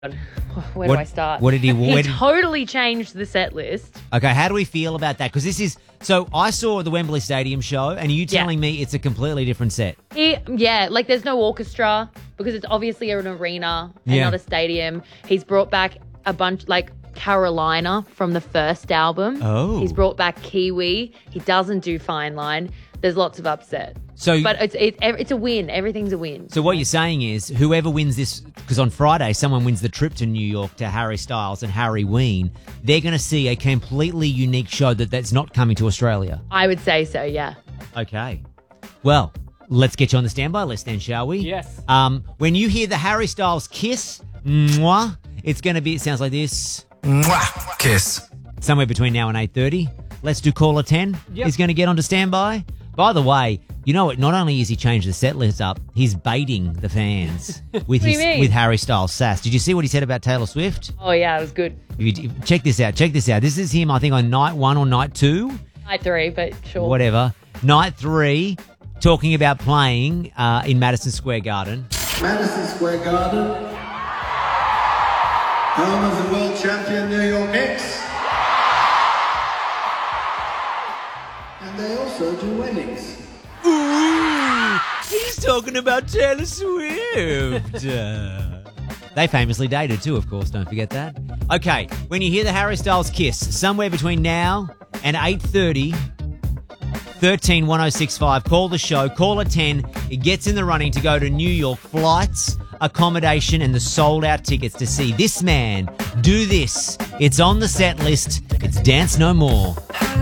Where do I start? What did he? He totally changed the set list. Okay, how do we feel about that? Because this is so. I saw the Wembley Stadium show, and are you telling me it's a completely different set? Like there's no orchestra because it's obviously an arena and not a stadium. He's brought back a bunch like Carolina from the first album. Oh, he's brought back Kiwi. He doesn't do Fine Line. There's lots of upset. But it's a win. Everything's a win. So what you're saying is whoever wins this, because on Friday someone wins the trip to New York to Harry Styles and Harry Ween, they're going to see a completely unique show that's not coming to Australia. I would say so, yeah. Okay. Well, let's get you on the standby list then, shall we? Yes. When you hear the Harry Styles kiss, mwah, it's going to be, it sounds like this. Mwah, kiss. Somewhere between now and 8:30. Let's do caller 10. Yep. He's going to get onto standby. By the way, you know what? Not only has he changed the set list up, he's baiting the fans with with Harry Styles sass. Did you see what he said about Taylor Swift? Oh, yeah, it was good. Check this out. This is him, I think, on night 1 or night 2. Night 3, but sure. Whatever. Night 3, talking about playing in Madison Square Garden. Madison Square Garden, home of the world champion New York Knicks. And they also do weddings. Ooh, he's talking about Taylor Swift. They famously dated too, of course, don't forget that. Okay, when you hear the Harry Styles kiss, somewhere between now and 8:30, 13 1065, call the show, caller 10, it gets in the running to go to New York, flights, accommodation, and the sold-out tickets to see this man do this. It's on the set list. It's Dance No More.